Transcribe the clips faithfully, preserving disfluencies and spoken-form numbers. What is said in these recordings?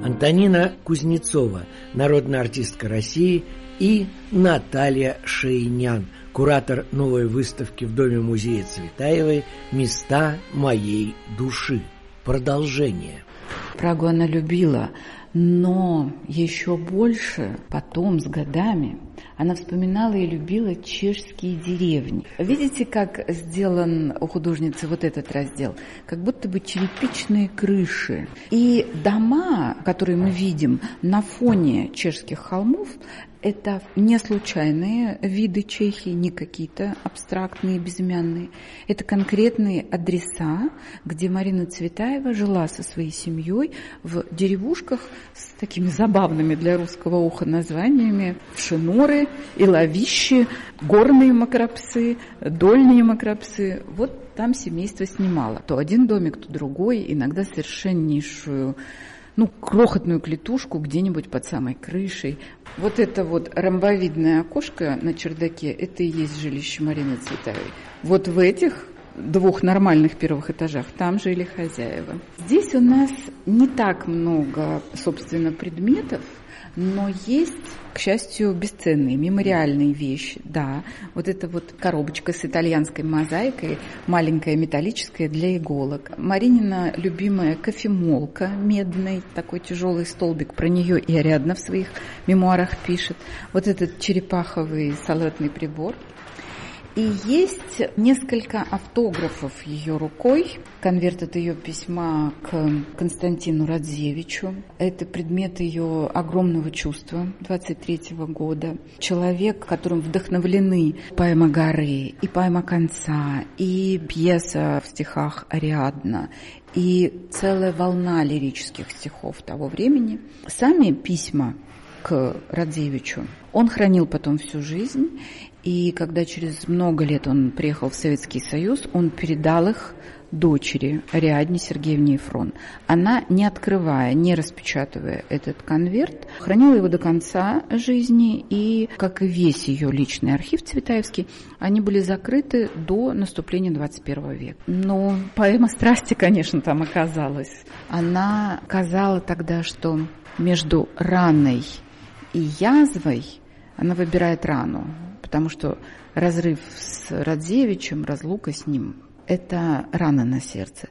Антонина Кузнецова, народная артистка России, и Наталья Шейнян, куратор новой выставки в Доме-музея Цветаевой «Места моей души». Продолжение. Прагу она любила, но еще больше потом, с годами, она вспоминала и любила чешские деревни. Видите, как сделан у художницы вот этот раздел? Как будто бы черепичные крыши. И дома, которые мы видим на фоне чешских холмов, это не случайные виды Чехии, не какие-то абстрактные, безымянные. Это конкретные адреса, где Марина Цветаева жила со своей семьей в деревушках с такими забавными для русского уха названиями: Шиноры, Иловищи, горные макропсы, дольние макропсы. Вот там семейство снимало. То один домик, то другой, иногда совершеннейшую, ну, крохотную клетушку где-нибудь под самой крышей. Вот это вот ромбовидное окошко на чердаке, это и есть жилище Марины Цветаевой. Вот в этих двух нормальных первых этажах там жили хозяева. Здесь у нас не так много, собственно, предметов, но есть, к счастью, бесценные, мемориальные вещи. Да, вот эта вот коробочка с итальянской мозаикой, маленькая металлическая для иголок. Маринина любимая кофемолка медный, такой тяжелый столбик, про нее и Ариадна в своих мемуарах пишет. Вот этот черепаховый салатный прибор. И есть несколько автографов ее рукой. Конверт от ее письма к Константину Радзевичу. Это предмет ее огромного чувства двадцать третьего года. Человек, которым вдохновлены поэма «Горы», и поэма «Конца», и пьеса в стихах Ариадна, и целая волна лирических стихов того времени. Сами письма к Радзевичу он хранил потом всю жизнь. И когда через много лет он приехал в Советский Союз, он передал их дочери Ариадне Сергеевне Ефрон. Она, не открывая, не распечатывая этот конверт, хранила его до конца жизни, и, как и весь ее личный архив цветаевский, они были закрыты до наступления двадцать первого века. Но поэма страсти, конечно, там оказалась. Она сказала тогда, что между раной и язвой она выбирает рану, потому что разрыв с Радзевичем, разлука с ним – это рана на сердце.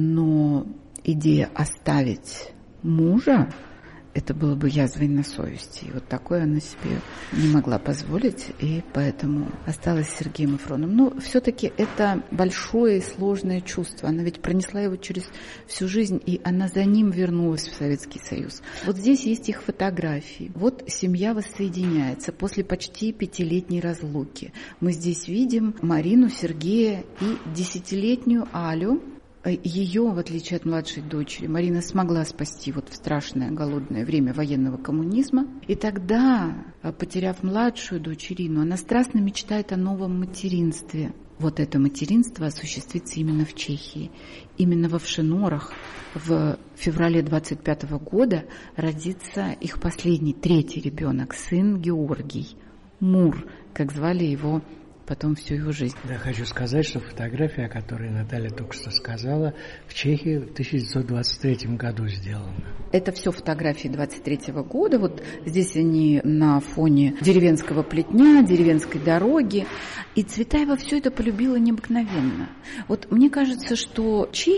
Но идея оставить мужа – это было бы язвой на совести. И вот такое она себе не могла позволить, и поэтому осталась с Сергеем Ефроном. Но все-таки это большое и сложное чувство. Она ведь пронесла его через всю жизнь, и она за ним вернулась в Советский Союз. Вот здесь есть их фотографии. Вот семья воссоединяется после почти пятилетней разлуки. Мы здесь видим Марину, Сергея и десятилетнюю Алю. Ее, в отличие от младшей дочери, Марина смогла спасти вот в страшное голодное время военного коммунизма. И тогда, потеряв младшую дочь Ирину, она страстно мечтает о новом материнстве. Вот это материнство осуществится именно в Чехии. Именно во Вшинорах в феврале двадцать пятого года родится их последний, третий ребенок, сын Георгий. Мур, как звали его потом всю его жизнь. Да, хочу сказать, что фотография, о которой Наталья только что сказала, в Чехии в тысяча девятьсот двадцать третьем году сделана. Это все фотографии двадцать третьего года. Вот здесь они на фоне деревенского плетня, деревенской дороги. И Цветаева все это полюбила необыкновенно. Вот мне кажется, что Чехия